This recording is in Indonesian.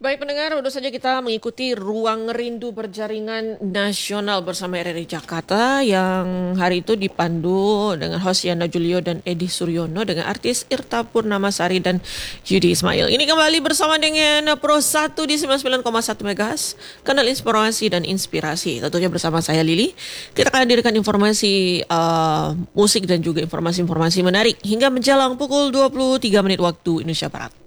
Baik pendengar, baru saja kita mengikuti Ruang Rindu Berjaringan Nasional bersama RRI Jakarta yang hari itu dipandu dengan host Yana Julio dan Edi Suryono dengan artis Irta Purnamasari dan Yudi Ismail. Ini kembali bersama dengan Pro 1 di 99,1 MHz, kanal informasi dan inspirasi. Tentunya bersama saya Lili. Kita akan hadirkan informasi musik dan juga informasi-informasi menarik hingga menjelang pukul 23 menit waktu Indonesia Barat.